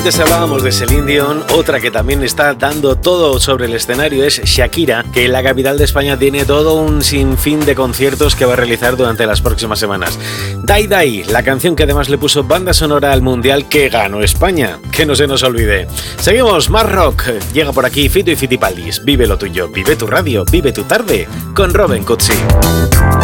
Antes hablábamos de Celine Dion, otra que también está dando todo sobre el escenario es Shakira, que en la capital de España tiene todo un sinfín de conciertos que va a realizar durante las próximas semanas. Die Die, la canción que además le puso banda sonora al Mundial que ganó España, que no se nos olvide. Seguimos, más rock, llega por aquí Fito y Fitipaldis, vive lo tuyo, vive tu radio, vive tu tarde, con Robin Cutsi.